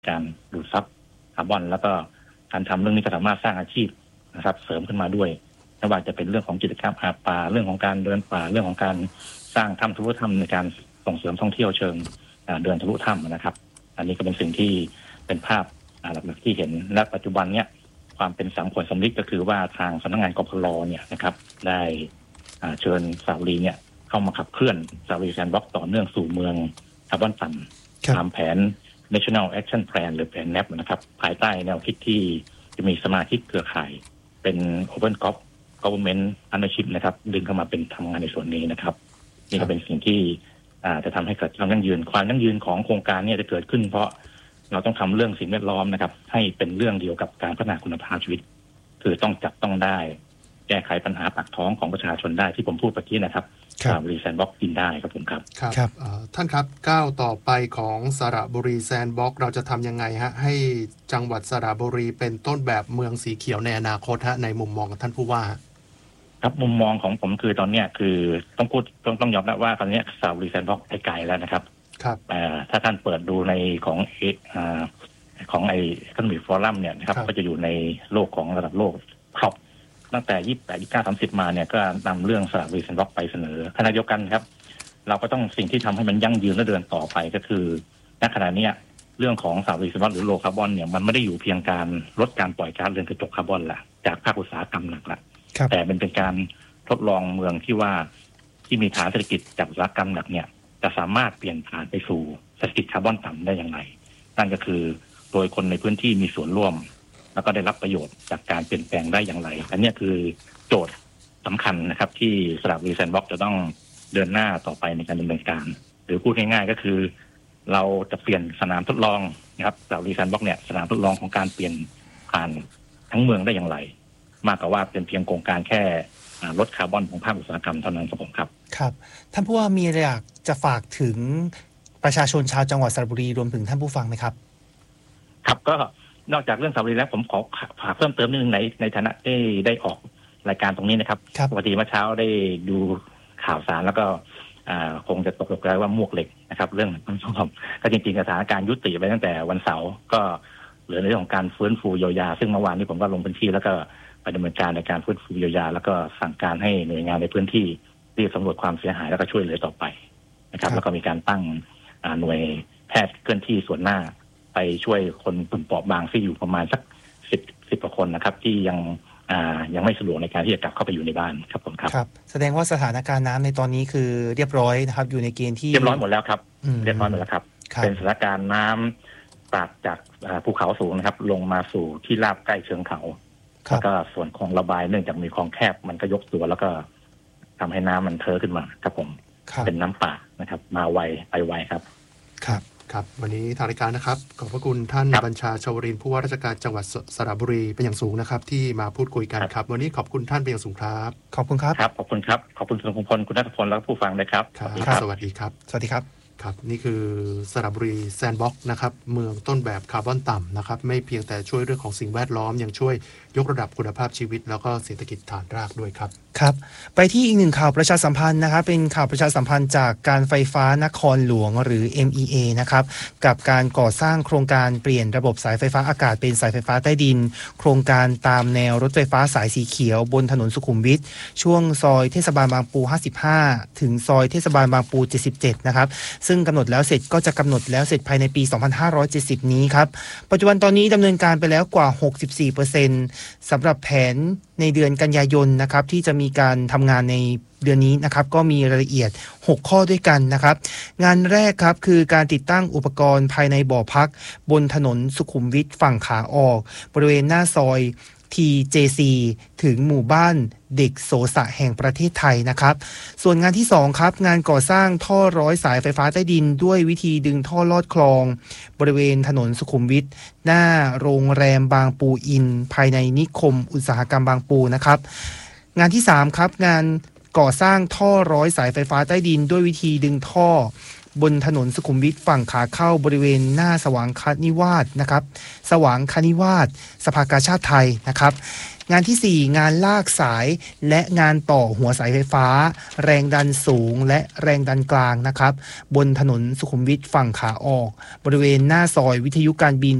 การดูดซับคาร์บอนแล้วก็การทำเรื่องนี้ก็สามารถสร้างอาชีพนะครับเสริมขึ้นมาด้วยไม่ว่าจะเป็นเรื่องของกิจกรรมหาปลาเรื่องของการเดินป่าเรื่องของการสร้างถ้ำทะลุถ้ำในการส่งเสริมท่องเที่ยวเชิงเดินทะลุถ้ำนะครับอันนี้ก็เป็นสิ่งที่เป็นภาพหลักๆที่เห็นและปัจจุบันเนี้ยความเป็นสังผลสำลิดก็คือว่าทางสำนักงานกพลเนี่ยนะครับได้เชิญสระบุรีเนี่ยเข้ามาขับเคลื่อนสระบุรีแซนด์บ็อกซ์ต่อเนื่องสู่เมืองคาร์บอนต่ำตามแผน National Action Plan หรือแผน NAP นะครับภายใต้แนวคิดที่จะมีสมาชิกเครือข่ายเป็น Open Government Partnership นะครับดึงเข้ามาเป็นทำงานในส่วนนี้นะครับนี่ก็เป็นสิ่งที่จะทำให้เกิดความยั่งยืนของโครงการนี้จะเกิดขึ้นเพราะเราต้องทำเรื่องสิ่งแวดล้อมนะครับให้เป็นเรื่องเดียวกับการพัฒนาคุณภาพชีวิตคือต้องจับต้องได้แก้ไขปัญหาปากท้องของประชาชนได้ที่ผมพูดเมื่อกี้นะครับสระบุรีแซนด์บ็อกซ์กินได้ครับผมครับครับท่านครับก้าวต่อไปของสระบุรีแซนด์บ็อกซ์เราจะทำยังไงฮะให้จังหวัดสระบุรีเป็นต้นแบบเมืองสีเขียวในอนาคตฮะในมุมมองของท่านผู้ว่าครับมุมมองของผมคือตอนนี้คือต้องยอมรับว่าตอนนี้สระบุรีแซนด์บ็อกซ์ไปไกลแล้วนะครับครับถ้าท่านเปิดดูในของไอEconomic Forumเนี่ยนะครับก็จะอยู่ในโลกของระดับโลกท็อปตั้งแต่28 29 30มาเนี่ยก็นำเรื่องสระบุรีแซนด์บ็อกซ์ไปเสนอขณะเดียวกันครับเราก็ต้องสิ่งที่ทำให้มันยั่งยืนและเดินต่อไปก็คือณขณะนี้เรื่องของสระบุรีแซนด์บ็อกซ์หรือโลคาร์บอนเนี่ยมันไม่ได้อยู่เพียงการลดการปล่อยก๊าซเรือนกระจกคาร์บอนละจากภาคอุตสาหกรรมหนักละแต่เป็นการทดลองเมืองที่มีฐานเศรษฐกิจจากอุตสาหกรรมหนักเนี่ยจะสามารถเปลี่ยนผ่านไปสู่เศรษฐกิจคาร์บอนต่ำได้อย่างไรนั่นก็คือโดยคนในพื้นที่มีส่วนร่วมแล้วก็ได้รับประโยชน์จากการเปลี่ยนแปลงได้อย่างไรอันนี้คือโจทย์สำคัญนะครับที่สระบุรีแซนด์บ็อกซ์จะต้องเดินหน้าต่อไปในการดำเนินการหรือพูดง่ายๆก็คือเราจะเปลี่ยนสนามทดลองนะครับสระบุรีแซนด์บ็อกซ์เนี่ยสนามทดลองของการเปลี่ยนผ่านทั้งเมืองได้อย่างไรมากกว่าว่าเป็นเพียงโครงการแค่ลดคาร์บอนของภาคอุตสาหกรรมเท่านั้นครับผมครับครับท่านผู้ว่ามีอะไรอยากจะฝากถึงประชาชนชาวจังหวัดสระบุรีรวมถึงท่านผู้ฟังไหมครับครับก็นอกจากเรื่องสระบุรีแล้วผมขอฝากเพิ่มเติมนิดนึงในฐานะได้ออกรายการตรงนี้นะครับปกติเมื่อเช้าได้ดูข่าวสารแล้วก็คงจะตกใจว่ามวกเหล็กนะครับเรื่องน้ำท่วมก็จริงๆสถานการณ์ยุติไปตั้งแต่วันเสาร์ก็เหลือในเรื่องของการฟื้นฟูเยียวยาซึ่งเมื่อวานนี้ผมก็ลงพื้นที่แล้วก็ไปดำเนินการในการฟื้นฟูเยียวยาแล้วก็สั่งการให้หน่วยงานในพื้นที่รีบสำรวจความเสียหายแล้วก็ช่วยเหลือต่อไปนะครับแล้วก็มีการตั้งหน่วยแพทย์เคลื่อนที่ส่วนหน้าไปช่วยคนกลุ่มเปราะบางที่อยู่ประมาณสัก10 กว่าคนนะครับที่ยังไม่สะดวกในการที่จะกลับเข้าไปอยู่ในบ้านครับผมครับแสดงว่าสถานการณ์น้ำในตอนนี้คือเรียบร้อยนะครับอยู่ในเกณฑ์ที่เรียบร้อยหมดแล้วครับเรียบร้อยหมดแล้วครับเป็นสถานการณ์น้ำตัดจากภูเขาสูงนะครับลงมาสู่ที่ราบใกล้เชิงเขาแล้วก็ส่วนคลองระบายเนื่องจากมีคลองแคบมันก็ยกตัวแล้วก็ทำให้น้ำมันเทอะขึ้นมาครับผมเป็นน้ำป่านะครับมาไวไปไวครับครับวันนี้ทางรายการนะครับขอบพระคุณท่านบัญชาชวรินทร์ผู้ว่าราชการจังหวัดสระบุรีเป็นอย่างสูงนะครับที่มาพูดคุยกันครับวันนี้ขอบคุณท่านเป็นอย่างสูงครับขอบคุณครับขอบคุณครับขอบคุณคุณพงพลคุณณัฐพลและผู้ฟังเลยครับสวัสดีครับครับนี่คือสระบุรีแซนด์บ็อกซ์นะครับเมืองต้นแบบคาร์บอนต่ำนะครับไม่เพียงแต่ช่วยเรื่องของสิ่งแวดล้อมยังช่วยยกระดับคุณภาพชีวิตแล้วก็เศรษฐกิจฐานรากด้วยครับไปที่อีกหนึ่งข่าวประชาสัมพันธ์นะครับเป็นข่าวประชาสัมพันธ์จากการไฟฟ้านครหลวงหรือ MEA นะครับกับการก่อสร้างโครงการเปลี่ยนระบบสายไฟฟ้าอากาศเป็นสายไฟฟ้าใต้ดินโครงการตามแนวรถไฟฟ้าสายสีเขียวบนถนนสุขุมวิทช่วงซอยเทศบาลบางปู55ถึงซอยเทศบาลบางปู77นะครับซึ่งกำหนดแล้วเสร็จก็จะกำหนดแล้วเสร็จภายในปี2570นี้ครับปัจจุบันตอนนี้ดำเนินการไปแล้วกว่า 64% สำหรับแผนในเดือนกันยายนนะครับที่จะมีการทำงานในเดือนนี้นะครับก็มีรายละเอียด6ข้อด้วยกันนะครับงานแรกครับคือการติดตั้งอุปกรณ์ภายในบ่อพักบนถนนสุขุมวิทฝั่งขาออกบริเวณหน้าซอย TJC ถึงหมู่บ้านเด็กโสสะแห่งประเทศไทยนะครับส่วนงานที่2ครับงานก่อสร้างท่อร้อยสายไฟฟ้าใต้ดินด้วยวิธีดึงท่อลอดคลองบริเวณถนนสุขุมวิทหน้าโรงแรมบางปูอินภายในนิคมอุตสาหกรรมบางปูนะครับงานที่3ครับงานก่อสร้างท่อร้อยสายไฟฟ้าใต้ดินด้วยวิธีดึงท่อบนถนนสุขุมวิทฝั่งขาเข้าบริเวณหน้าสว่างคณิวาสนะครับสว่างคณิวาสสภากาชาดไทยนะครับงานที่4งานลากสายและงานต่อหัวสายไฟฟ้าแรงดันสูงและแรงดันกลางนะครับบนถนนสุขุมวิทฝั่งขาออกบริเวณหน้าซอยวิทยุการบิน